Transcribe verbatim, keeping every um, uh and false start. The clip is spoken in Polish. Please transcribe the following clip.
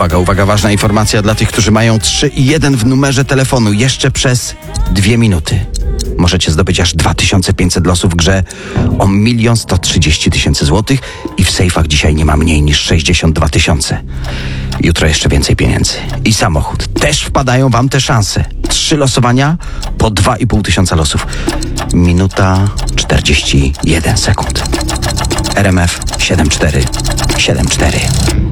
Uwaga, uwaga, ważna informacja dla tych, którzy mają trzy i jeden w numerze telefonu. Jeszcze przez dwie minuty możecie zdobyć aż dwa tysiące pięćset losów w grze o milion sto trzydzieści tysięcy złotych i w sejfach dzisiaj nie ma mniej niż sześćdziesiąt dwa tysiące. Jutro jeszcze więcej pieniędzy. I samochód. Też wpadają wam te szanse. Trzy losowania po dwa i pół tysiąca losów. Minuta czterdzieści jeden sekund. R M F siedem cztery siedem cztery.